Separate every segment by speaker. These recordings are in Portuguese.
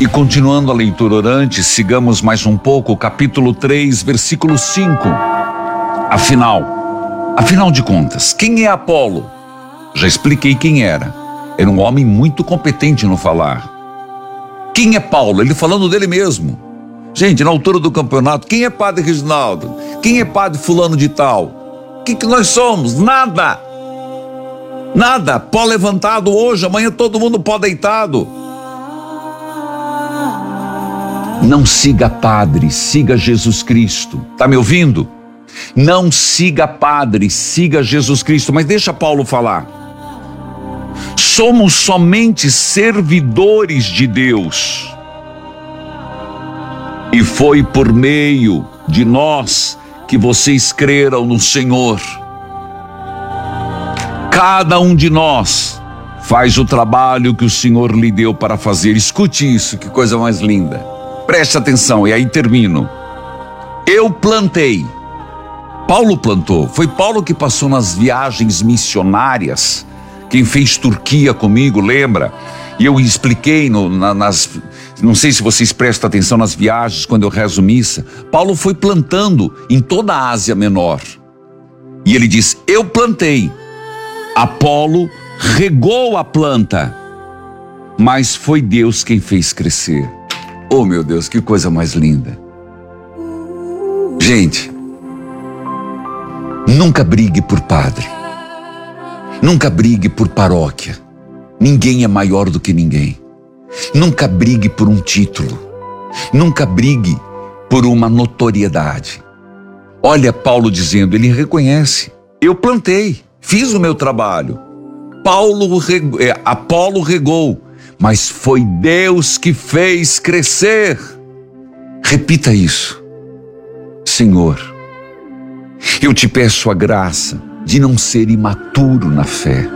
Speaker 1: E continuando a leitura orante, sigamos mais um pouco, capítulo 3, versículo 5. Afinal de contas, quem é Apolo? Já expliquei quem era. Era um homem muito competente no falar. Quem é Paulo? Ele falando dele mesmo. Gente, na altura do campeonato, quem é Padre Reginaldo? Quem é Padre fulano de tal? O que nós somos? Nada. Nada. Pó levantado hoje, amanhã todo mundo pó deitado. Não siga padre, siga Jesus Cristo. Tá me ouvindo? Não siga padre, siga Jesus Cristo. Mas deixa Paulo falar. Somos somente servidores de Deus. E foi por meio de nós que vocês creram no Senhor. Cada um de nós faz o trabalho que o Senhor lhe deu para fazer. Escute isso, que coisa mais linda. Preste atenção, e aí termino. Eu plantei. Paulo plantou. Foi Paulo que passou nas viagens missionárias. Quem fez Turquia comigo, lembra? E eu expliquei não sei se vocês prestam atenção nas viagens, quando eu rezo missa. Paulo foi plantando em toda a Ásia Menor. E ele diz, eu plantei. Apolo regou a planta, mas foi Deus quem fez crescer. Oh meu Deus, que coisa mais linda. Gente, nunca brigue por padre. Nunca brigue por paróquia. Ninguém é maior do que ninguém. Nunca brigue por um título. Nunca brigue por uma notoriedade. Olha Paulo dizendo, ele reconhece. Eu plantei, fiz o meu trabalho. Apolo regou, mas foi Deus que fez crescer. Repita isso. Senhor, eu te peço a graça de não ser imaturo na fé.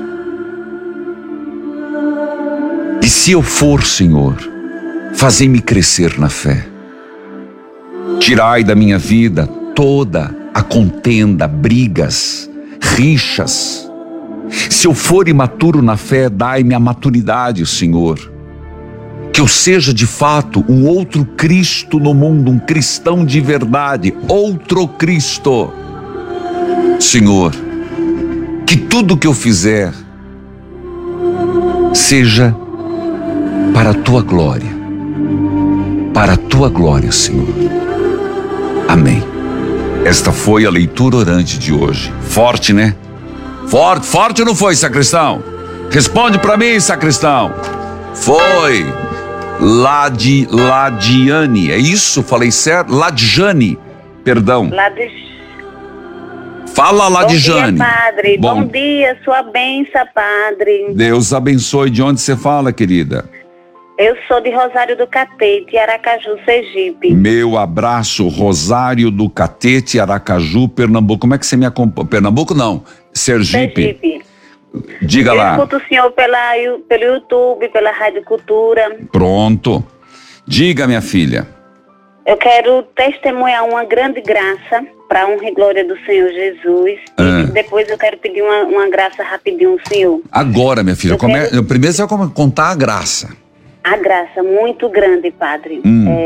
Speaker 1: E se eu for, Senhor, fazei-me crescer na fé. Tirai da minha vida toda a contenda, brigas, rixas. Se eu for imaturo na fé, dai-me a maturidade, Senhor. Que eu seja de fato um outro Cristo no mundo, um cristão de verdade, outro Cristo. Senhor, que tudo que eu fizer seja para a tua glória. Para a tua glória, Senhor. Amém. Esta foi a leitura orante de hoje. Forte, né? Forte ou não foi, sacristão? Responde para mim, sacristão. Foi. Ladiane, é isso? Falei certo? Ladjane, perdão. Fala, Ladjane.
Speaker 2: Bom dia, padre. Bom dia, sua bênção, padre.
Speaker 1: Deus abençoe. De onde você fala, querida?
Speaker 2: Eu sou de Rosário do Catete, Aracaju, Sergipe.
Speaker 1: Meu abraço, Rosário do Catete, Aracaju, Pernambuco. Como é que você me acompanha? Pernambuco não, Sergipe. Diga lá.
Speaker 2: Eu escuto o senhor pelo YouTube, pela Rádio Cultura.
Speaker 1: Pronto. Diga, minha filha.
Speaker 2: Eu quero testemunhar uma grande graça para a honra e glória do Senhor Jesus. E depois eu quero pedir uma graça rapidinho ao senhor.
Speaker 1: Agora, minha filha, primeiro você vai contar a graça.
Speaker 2: A graça muito grande, padre.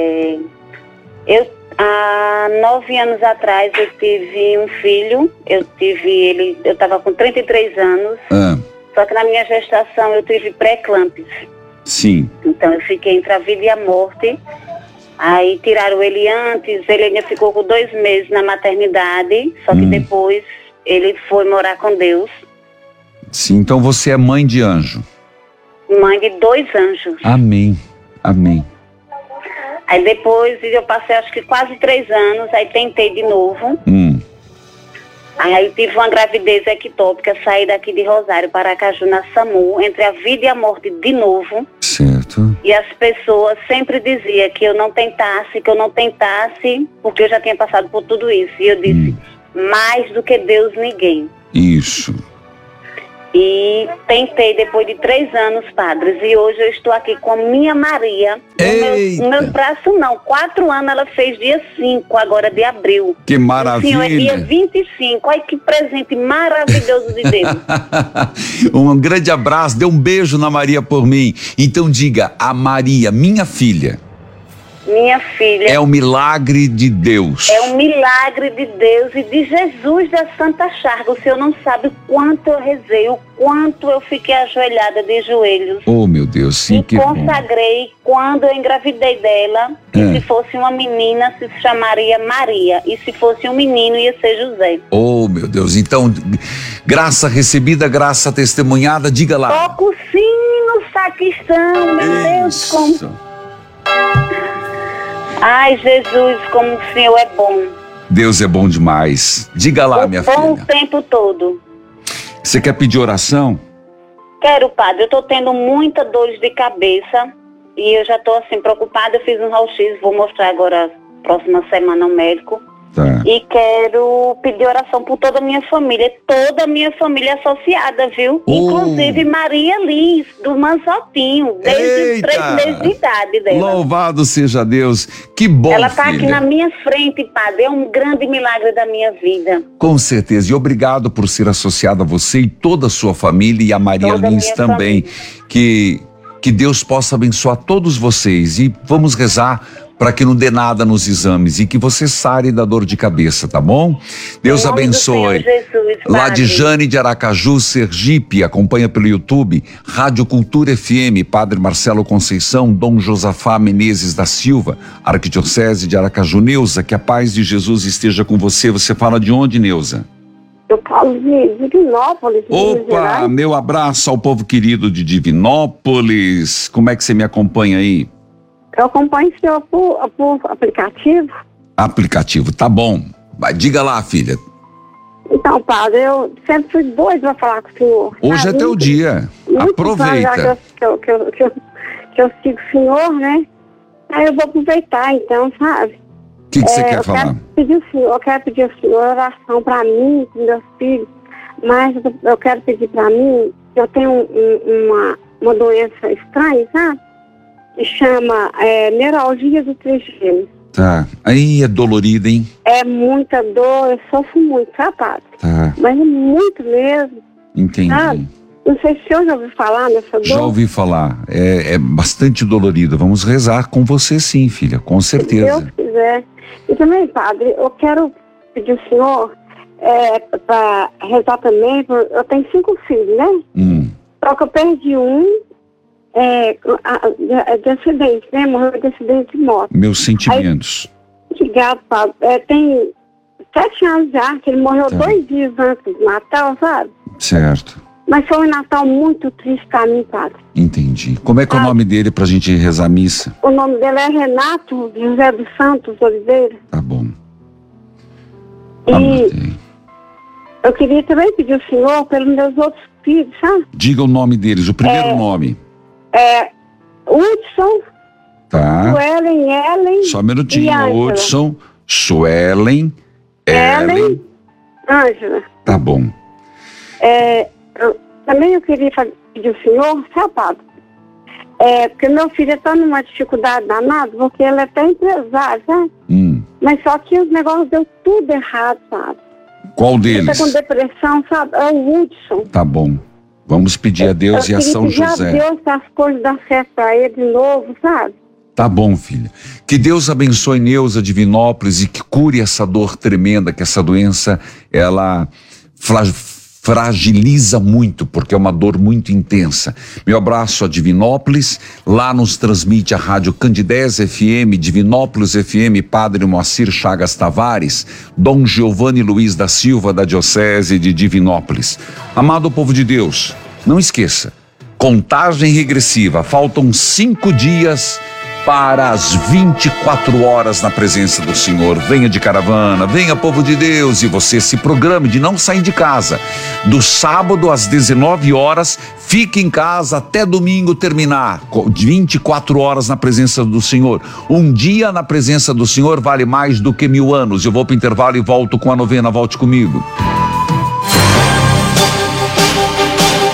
Speaker 2: Há 9 anos atrás eu tive um filho. Eu estava com 33 anos. Só que na minha gestação eu tive pré-eclâmpsia.
Speaker 1: Sim.
Speaker 2: Então eu fiquei entre a vida e a morte. Aí tiraram ele antes, ele ainda ficou com 2 meses na maternidade. Só que depois ele foi morar com Deus.
Speaker 1: Sim, então você é mãe de anjo.
Speaker 2: Mãe de 2 anjos.
Speaker 1: Amém, amém.
Speaker 2: Aí depois eu passei acho que quase 3 anos, aí tentei de novo. Aí tive uma gravidez ectópica, saí daqui de Rosário para Aracaju, na SAMU, entre a vida e a morte de novo.
Speaker 1: Certo.
Speaker 2: E as pessoas sempre diziam que eu não tentasse, porque eu já tinha passado por tudo isso. E eu disse, mais do que Deus, ninguém.
Speaker 1: Isso.
Speaker 2: E tentei depois de 3 anos, padres, e hoje eu estou aqui com a minha Maria. O meu braço não, 4 anos ela fez dia 5, agora de abril.
Speaker 1: Que maravilha!
Speaker 2: O senhor é dia 25, olha que presente maravilhoso de Deus.
Speaker 1: Um grande abraço, dê um beijo na Maria por mim. Então diga, a Maria, minha filha.
Speaker 2: Minha filha.
Speaker 1: É um milagre de Deus.
Speaker 2: É um milagre de Deus e de Jesus da Santa Chaga. O senhor não sabe o quanto eu rezei, o quanto eu fiquei ajoelhada de joelhos.
Speaker 1: Oh, meu Deus, sim, que bom.
Speaker 2: E consagrei quando eu engravidei dela, que se fosse uma menina, se chamaria Maria. E se fosse um menino, ia ser José.
Speaker 1: Oh, meu Deus. Então, graça recebida, graça testemunhada, diga lá.
Speaker 2: Toca o sino, sacristão, meu Deus, como... Ai, Jesus, como o Senhor é bom.
Speaker 1: Deus é bom demais. Diga lá, minha filha.
Speaker 2: Bom o tempo todo.
Speaker 1: Você quer pedir oração?
Speaker 2: Quero, padre. Eu estou tendo muita dor de cabeça e eu já estou assim preocupada. Eu fiz um raio-x, vou mostrar agora, próxima semana, ao médico.
Speaker 1: Tá.
Speaker 2: E quero pedir oração por toda a minha família associada, viu? Inclusive Maria Liz, do Manzotinho, desde os 3 meses de idade dela.
Speaker 1: Louvado seja Deus, que bom,
Speaker 2: ela está
Speaker 1: filha.
Speaker 2: aqui na minha frente, padre, é um grande milagre da minha vida.
Speaker 1: Com certeza, e obrigado por ser associado a você e toda a sua família, e a Maria
Speaker 2: Toda
Speaker 1: Lins também, que Deus possa abençoar todos vocês, e vamos rezar para que não dê nada nos exames e que você sare da dor de cabeça, tá bom? Deus abençoe.
Speaker 2: Jesus,
Speaker 1: lá de Jane de Aracaju, Sergipe, acompanha pelo YouTube, Rádio Cultura FM, Padre Marcelo Conceição, Dom Josafá Menezes da Silva, Arquidiocese de Aracaju. Neuza, que a paz de Jesus esteja com você. Você fala de onde, Neuza?
Speaker 3: Eu falo de Divinópolis.
Speaker 1: Opa, meu abraço ao povo querido de Divinópolis. Como é que você me acompanha aí?
Speaker 3: Eu acompanho o senhor por aplicativo.
Speaker 1: Aplicativo, tá bom. Vai, diga lá, filha.
Speaker 3: Então, padre, eu sempre fui doida para falar com o senhor.
Speaker 1: Hoje é teu dia. Aproveita.
Speaker 3: Que eu sigo o senhor, né? Aí eu vou aproveitar, então, sabe?
Speaker 1: O que você quer falar?
Speaker 3: Eu quero pedir ao senhor oração para mim, para meus filhos. Mas eu quero pedir para mim, eu tenho uma doença estranha, sabe? Que chama neuralgia do trigêmeo.
Speaker 1: Tá. Aí é dolorido, hein?
Speaker 3: É muita dor, eu sofro muito, sabe, padre?
Speaker 1: Tá.
Speaker 3: Mas é muito mesmo.
Speaker 1: Entendi.
Speaker 3: Sabe? Não sei se o senhor já ouviu falar nessa dor.
Speaker 1: Já ouvi falar. É bastante dolorido. Vamos rezar com você sim, filha, com certeza.
Speaker 3: Se Deus quiser. E também, padre, eu quero pedir ao senhor para rezar também. Eu tenho 5 filhos, né? Só que eu perdi um de acidente, né? Morreu de acidente de moto.
Speaker 1: Meus sentimentos.
Speaker 3: Aí, obrigado, padre. Tem 7 anos já, que ele morreu 2 dias antes do Natal, sabe?
Speaker 1: Certo.
Speaker 3: Mas foi um Natal muito triste pra mim, padre.
Speaker 1: Entendi. Como é que é o nome dele pra gente rezar a missa?
Speaker 3: O nome dele é Renato José dos Santos Oliveira.
Speaker 1: Tá bom.
Speaker 3: E eu queria também pedir ao senhor pelos meus outros filhos, sabe?
Speaker 1: Diga o nome deles, o primeiro nome.
Speaker 3: Hudson,
Speaker 1: tá.
Speaker 3: Suelen, Ellen.
Speaker 1: Só um minutinho. Hudson, Suelen, Ellen.
Speaker 3: Ângela.
Speaker 1: Tá bom.
Speaker 3: Também eu queria pedir ao senhor, sabe, padre? Porque meu filho está numa dificuldade danada, porque ele é até empresário, sabe? Mas só que os negócios deu tudo errado, sabe?
Speaker 1: Qual deles?
Speaker 3: Ele tá com depressão, sabe? É o Hudson.
Speaker 1: Tá bom. Vamos pedir a Deus e a São José.
Speaker 3: Eu queria a Deus que as coisas dão certo pra ele de novo, sabe?
Speaker 1: Tá bom, filha. Que Deus abençoe Neuza Divinópolis e que cure essa dor tremenda, que essa doença, ela fragiliza muito, porque é uma dor muito intensa. Meu abraço a Divinópolis, lá nos transmite a Rádio Candidez FM, Divinópolis FM, Padre Moacir Chagas Tavares, Dom Giovanni Luiz da Silva, da Diocese de Divinópolis. Amado povo de Deus, não esqueça, contagem regressiva, faltam 5 dias para as 24 horas na presença do Senhor. Venha de caravana, venha povo de Deus, e você se programe de não sair de casa. Do sábado às 19 horas, fique em casa até domingo terminar. 24 horas na presença do Senhor. Um dia na presença do Senhor vale mais do que 1000 anos. Eu vou para o intervalo e volto com a novena. Volte comigo.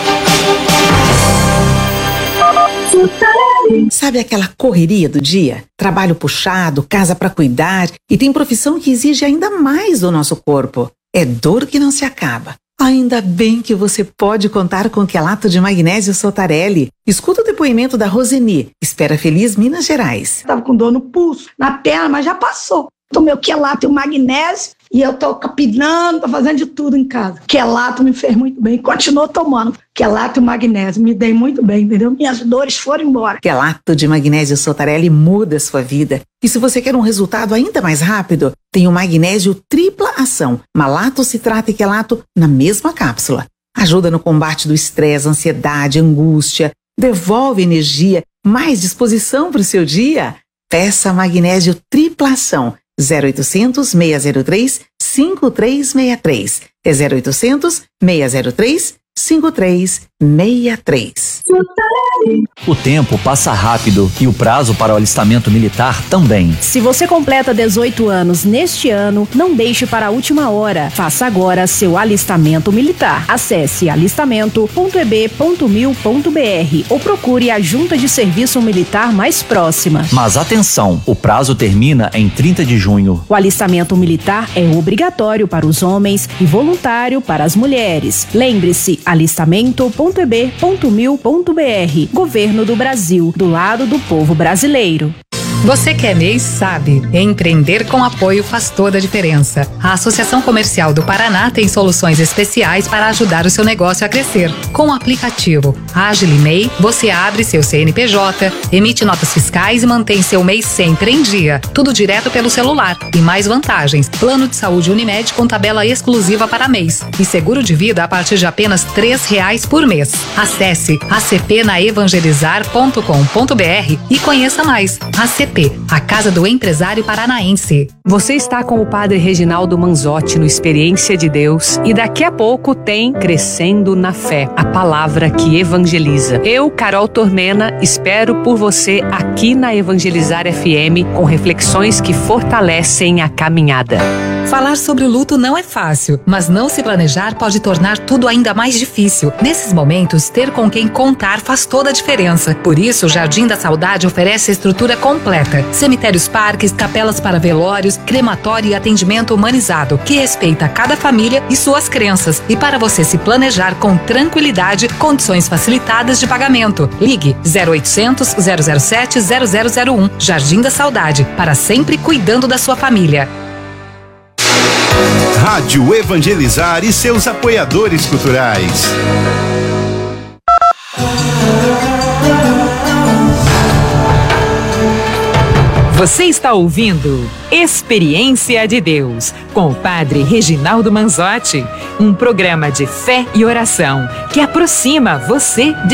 Speaker 4: Sabe aquela correria do dia? Trabalho puxado, casa para cuidar e tem profissão que exige ainda mais do nosso corpo. É dor que não se acaba. Ainda bem que você pode contar com o quelato de magnésio Sotarelli. Escuta o depoimento da Roseni, Espera Feliz, Minas Gerais.
Speaker 5: Tava com dor no pulso, na perna, mas já passou. Tomei o quelato e o magnésio e eu tô capinando, tô fazendo de tudo em casa. Quelato me fez muito bem, continuo tomando. Quelato e magnésio, me dei muito bem, entendeu? Minhas dores foram embora.
Speaker 4: Quelato de magnésio Sotarelli muda a sua vida. E se você quer um resultado ainda mais rápido, tem o magnésio tripla ação, malato, citrato e quelato na mesma cápsula. Ajuda no combate do estresse, ansiedade, angústia, devolve energia, mais disposição para o seu dia. Peça magnésio tripla ação. 0800 603 5363. É 0800 603 5363.
Speaker 6: O tempo passa rápido e o prazo para o alistamento militar também.
Speaker 7: Se você completa 18 anos neste ano, não deixe para a última hora. Faça agora seu alistamento militar. Acesse alistamento.eb.mil.br ou procure a junta de serviço militar mais próxima.
Speaker 6: Mas atenção, o prazo termina em 30 de junho.
Speaker 7: O alistamento militar é obrigatório para os homens e voluntário para as mulheres. Lembre-se, alistamento.eb.mil.br. Governo do Brasil, do lado do povo brasileiro.
Speaker 8: Você que é MEI sabe, empreender com apoio faz toda a diferença. A Associação Comercial do Paraná tem soluções especiais para ajudar o seu negócio a crescer. Com o aplicativo Agile MEI, você abre seu CNPJ, emite notas fiscais e mantém seu MEI sempre em dia. Tudo direto pelo celular. E mais vantagens: plano de saúde Unimed com tabela exclusiva para MEIs e seguro de vida a partir de apenas R$3 por mês. Acesse acpnaevangelizar.com.br e conheça mais. ACP, a Casa do Empresário Paranaense.
Speaker 9: Você está com o Padre Reginaldo Manzotti no Experiência de Deus e daqui a pouco tem Crescendo na Fé, a palavra que evangeliza. Eu, Carol Tormena, espero por você aqui na Evangelizar FM com reflexões que fortalecem a caminhada.
Speaker 8: Falar sobre o luto não é fácil, mas não se planejar pode tornar tudo ainda mais difícil. Nesses momentos, ter com quem contar faz toda a diferença. Por isso, o Jardim da Saudade oferece estrutura completa: cemitérios, parques, capelas para velórios, crematório e atendimento humanizado, que respeita cada família e suas crenças. E para você se planejar com tranquilidade, condições facilitadas de pagamento. Ligue 0800 007 0001. Jardim da Saudade, para sempre cuidando da sua família.
Speaker 10: Rádio Evangelizar e seus apoiadores culturais.
Speaker 11: Você está ouvindo Experiência de Deus, com o Padre Reginaldo Manzotti, um programa de fé e oração que aproxima você de